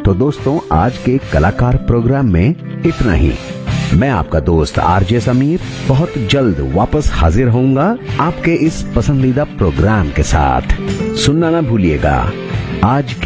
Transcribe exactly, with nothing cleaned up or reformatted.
तो दोस्तों आज के कलाकार प्रोग्राम में इतना ही। मैं आपका दोस्त आरजे समीर बहुत जल्द वापस हाजिर होऊंगा आपके इस पसंदीदा प्रोग्राम के साथ। सुनना ना भूलिएगा आज